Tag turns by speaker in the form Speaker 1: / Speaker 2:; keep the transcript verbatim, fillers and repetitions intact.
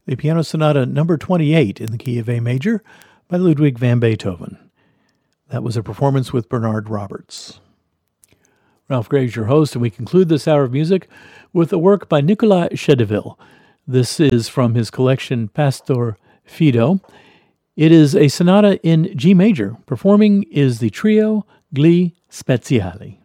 Speaker 1: the Piano Sonata number twenty-eight in the key of A major by Ludwig van Beethoven. That was a performance with Bernard Roberts. Ralph Graves, your host, and we conclude this hour of music with a work by Nicolas Chedeville. This is from his collection Pastor Fido. It is a sonata in G major. Performing is the trio Gli Speziali.